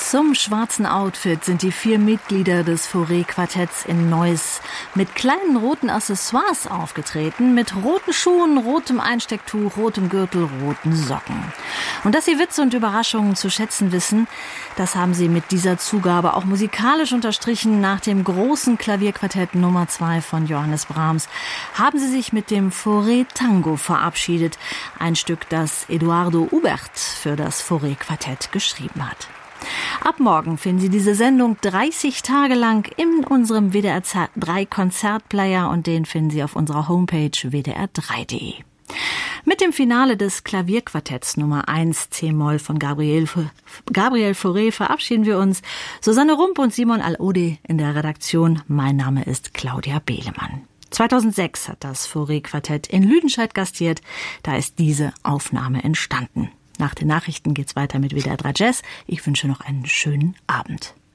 zum schwarzen Outfit sind die 4 Mitglieder des Fauré-Quartetts in Neuss mit kleinen roten Accessoires aufgetreten, mit roten Schuhen, rotem Einstecktuch, rotem Gürtel, roten Socken. Und dass sie Witze und Überraschungen zu schätzen wissen, das haben sie mit dieser Zugabe auch musikalisch unterstrichen. Nach dem großen Klavierquartett Nummer 2 von Johannes Brahms haben sie sich mit dem Fauré Tango verabschiedet, ein Stück, das Eduardo Hubert für das Fauré-Quartett geschrieben hat. Ab morgen finden Sie diese Sendung 30 Tage lang in unserem WDR 3 Konzertplayer und den finden Sie auf unserer Homepage wdr3.de. Mit dem Finale des Klavierquartetts Nummer 1 C-Moll von Gabriel Fauré verabschieden wir uns. Susanne Rump und Simon Al-Ode in der Redaktion. Mein Name ist Claudia Behlemann. 2006 hat das Fauré-Quartett in Lüdenscheid gastiert. Da ist diese Aufnahme entstanden. Nach den Nachrichten geht's weiter mit WDR 3 Jazz. Ich wünsche noch einen schönen Abend.